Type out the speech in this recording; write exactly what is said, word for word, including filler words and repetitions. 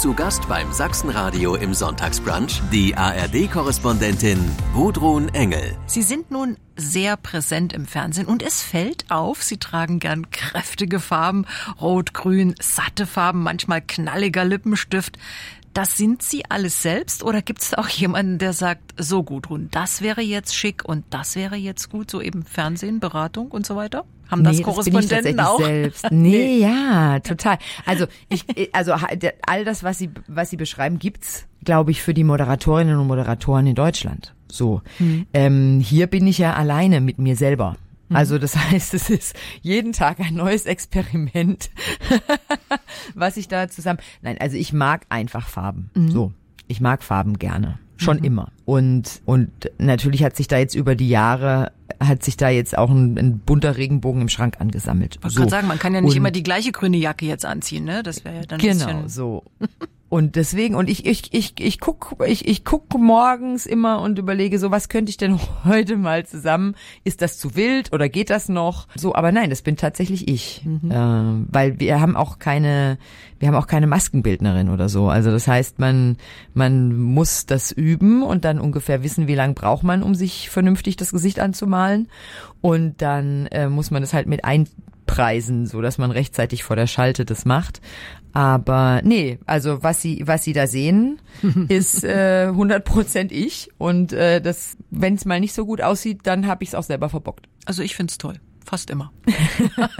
Zu Gast beim Sachsenradio im Sonntagsbrunch die A R D-Korrespondentin Gudrun Engel. Sie sind nun sehr präsent im Fernsehen und es fällt auf, Sie tragen gern kräftige Farben, rot, grün, satte Farben, manchmal knalliger Lippenstift. Das sind Sie alles selbst oder gibt es auch jemanden, der sagt, so Gudrun, das wäre jetzt schick und das wäre jetzt gut, so eben Fernsehen, Beratung und so weiter? Haben das nee, Korrespondenten das auch? Selbst. Nee, ja, total. Also ich, also all das, was Sie, was Sie beschreiben, gibt's, glaube ich, für die Moderatorinnen und Moderatoren in Deutschland. So, hm. ähm, hier bin ich ja alleine mit mir selber. Also das heißt, es ist jeden Tag ein neues Experiment, was ich da zusammen... Nein, also ich mag einfach Farben. Mhm. So, ich mag Farben gerne. Schon mhm. immer. Und und natürlich hat sich da jetzt über die Jahre, hat sich da jetzt auch ein, ein bunter Regenbogen im Schrank angesammelt. Ich so. kann sagen, man kann ja nicht und immer die gleiche grüne Jacke jetzt anziehen, ne? Das wäre ja dann ein genau, bisschen... so. Und deswegen, und ich, ich, ich, ich guck, ich, ich guck morgens immer und überlege so, was könnte ich denn heute mal zusammen? Ist das zu wild oder geht das noch? So, aber nein, das bin tatsächlich ich. Mhm. Äh, weil wir haben auch keine, wir haben auch keine Maskenbildnerin oder so. Also das heißt, man, man muss das üben und dann ungefähr wissen, wie lange braucht man, um sich vernünftig das Gesicht anzumalen. Und dann äh, muss man das halt mit einpreisen, so dass man rechtzeitig vor der Schalte das macht. Aber nee, also was Sie was Sie da sehen, ist äh, hundert Prozent ich. Und äh, das, wenn es mal nicht so gut aussieht, dann habe ich es auch selber verbockt. Also ich find's toll, fast immer.